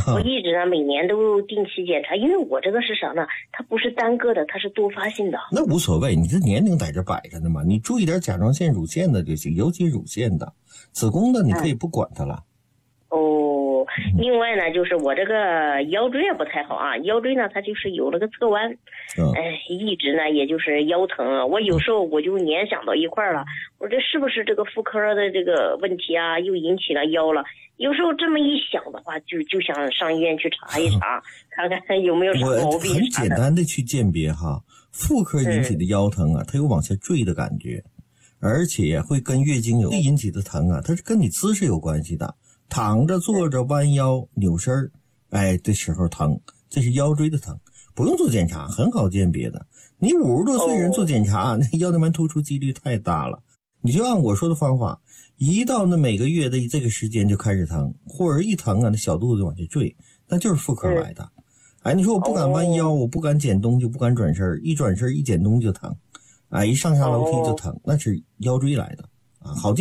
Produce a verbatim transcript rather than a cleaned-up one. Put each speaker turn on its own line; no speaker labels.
我一直呢每年都定期检查，因为我这个是啥呢？它不是单个的，它是多发性的。
那无所谓，你这年龄在这摆着呢嘛，你注意点甲状腺乳腺的就行，尤其乳腺的，子宫的你可以不管它了。
嗯、哦，另外呢，就是我这个腰椎也不太好啊，腰椎呢它就是有那个侧弯，
嗯、
哎，一直呢也就是腰疼啊。我有时候我就联想到一块儿了，我说这是不是这个妇科的这个问题啊，又引起了腰了？有时候这么一想的话，就就想上医院去查一查，看看有没有啥毛病。
我很简单的去鉴别哈，妇科引起的腰疼啊，它有往下坠的感觉，而且会跟月经有引起的疼啊，它是跟你姿势有关系的。躺着、坐着、弯腰、扭身儿，哎，这时候疼，这是腰椎的疼，不用做检查，很好鉴别的。你五十多岁人做检查，那腰间盘突出几率太大了。你就按我说的方法，一到那每个月的这个时间就开始疼，或者一疼啊，那小肚子就往下坠，那就是妇科来的。哎，你说我不敢弯腰，我不敢捡东西，不敢转身，一转身一捡东西就疼，哎，一上下楼梯就疼，那是腰椎来的啊，好。